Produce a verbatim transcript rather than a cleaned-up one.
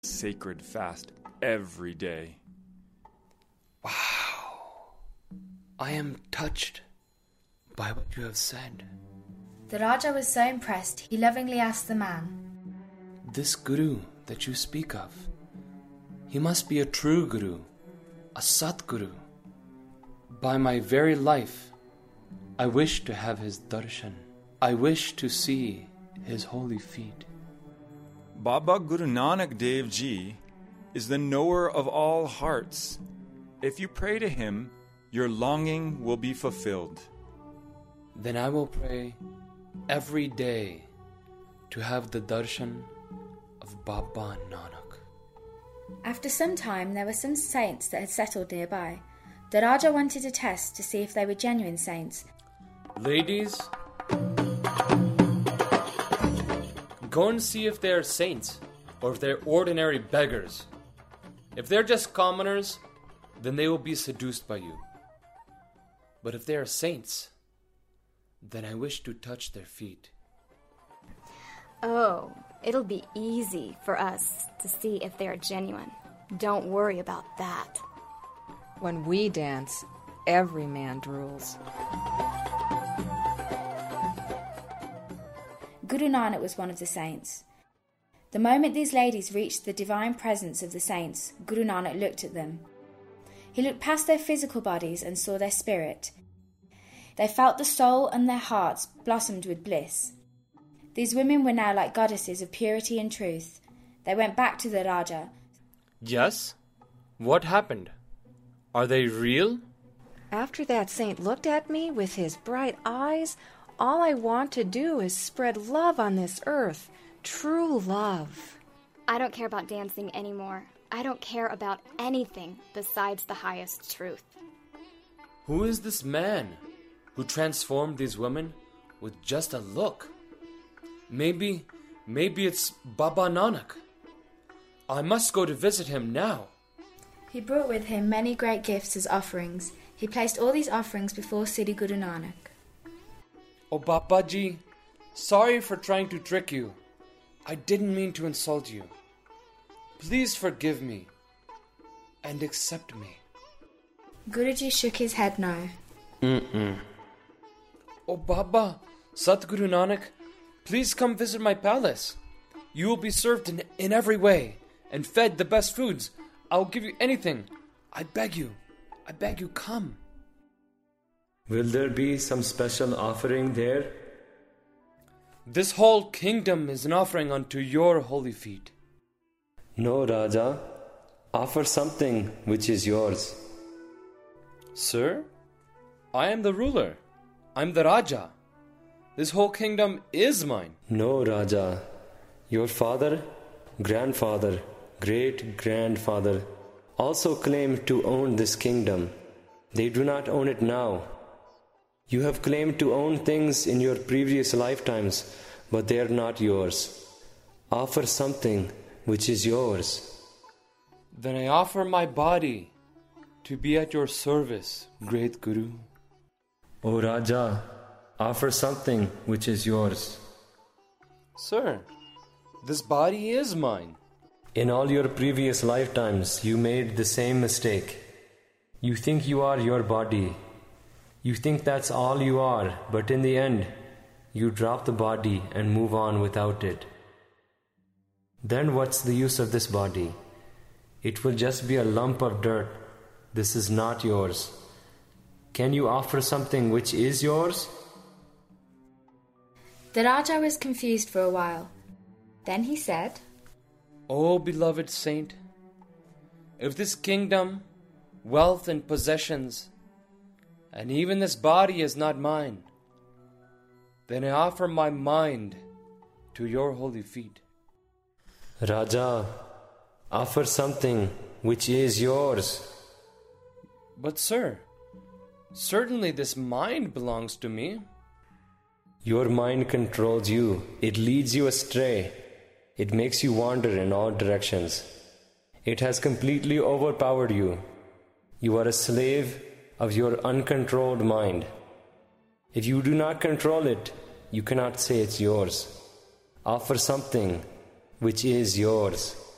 sacred fast every day. Wow. I am touched by what you have said. The Raja was so impressed, he lovingly asked the man, This Guru that you speak of, he must be a true Guru, a Satguru. By my very life, I wish to have his darshan. I wish to see his holy feet. Baba Guru Nanak Dev Ji is the knower of all hearts. If you pray to him, your longing will be fulfilled. Then I will pray every day to have the darshan of Baba Nanak. After some time, there were some saints that had settled nearby. The Raja wanted to test to see if they were genuine saints. Ladies, go and see if they are saints or if they're ordinary beggars. If they're just commoners, then they will be seduced by you. But if they are saints, then I wish to touch their feet. Oh, it'll be easy for us to see if they're genuine. Don't worry about that. When we dance, every man drools. Guru Nanak was one of the saints. The moment these ladies reached the divine presence of the saints, Guru Nanak looked at them. He looked past their physical bodies and saw their spirit. They felt the soul and their hearts blossomed with bliss. These women were now like goddesses of purity and truth. They went back to the Raja. Yes? What happened? Are they real? After that saint looked at me with his bright eyes, all I want to do is spread love on this earth. True love. I don't care about dancing anymore. I don't care about anything besides the highest truth. Who is this man who transformed these women with just a look? Maybe, maybe it's Baba Nanak. I must go to visit him now. He brought with him many great gifts as offerings. He placed all these offerings before Sri Guru Nanak. Oh Baba Ji, sorry for trying to trick you. I didn't mean to insult you. Please forgive me and accept me. Guruji shook his head no. Mm-mm. Oh Baba, Satguru Nanak, please come visit my palace. You will be served in, in every way and fed the best foods. I'll give you anything. I beg you. I beg you, come. Will there be some special offering there? This whole kingdom is an offering unto your holy feet. No, Raja. Offer something which is yours. Sir, I am the ruler. I'm the Raja. This whole kingdom is mine. No, Raja. Your father, grandfather, great-grandfather also claimed to own this kingdom. They do not own it now. You have claimed to own things in your previous lifetimes, but they are not yours. Offer something which is yours. Then I offer my body to be at your service, great Guru. O Raja, offer something which is yours. Sir, this body is mine. In all your previous lifetimes, you made the same mistake. You think you are your body. You think that's all you are, but in the end, you drop the body and move on without it. Then what's the use of this body? It will just be a lump of dirt. This is not yours. Can you offer something which is yours? The Raja was confused for a while. Then he said, O beloved saint, if this kingdom, wealth and possessions, and even this body is not mine, then I offer my mind to your holy feet. Raja, offer something which is yours. But sir, certainly this mind belongs to me. Your mind controls you. It leads you astray. It makes you wander in all directions. It has completely overpowered you. You are a slave of your uncontrolled mind. If you do not control it, you cannot say it's yours. Offer something which is yours.